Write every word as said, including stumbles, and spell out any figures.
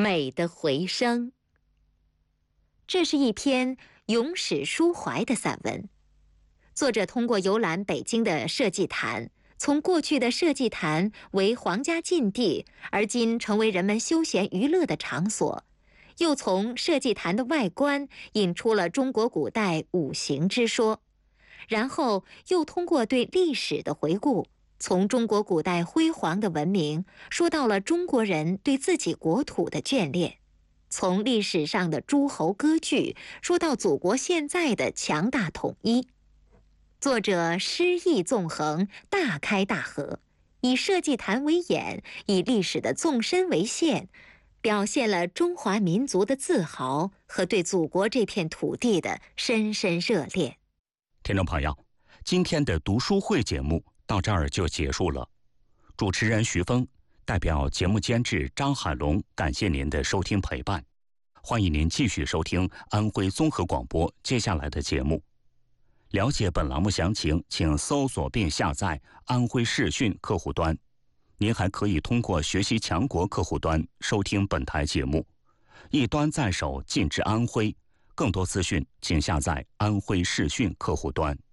美的回声。这是一篇咏史抒怀的散文。作者通过游览北京的社稷坛，从过去的社稷坛为皇家禁地，而今成为人们休闲娱乐的场所，又从社稷坛的外观引出了中国古代五行之说，然后又通过对历史的回顾，从中国古代辉煌的文明说到了中国人对自己国土的眷恋，从历史上的诸侯割据说到祖国现在的强大统一。作者诗意纵横，大开大合，以社稷坛为眼，以历史的纵深为线，表现了中华民族的自豪和对祖国这片土地的深深热恋。 听众朋友，今天的读书会节目到这儿就结束了。主持人徐峰代表节目监制张海龙，感谢您的收听陪伴。欢迎您继续收听安徽综合广播接下来的节目。了解本栏目详情，请搜索并下载安徽视讯客户端。您还可以通过学习强国客户端收听本台节目。一端在手，尽知安徽。更多资讯，请下载安徽视讯客户端。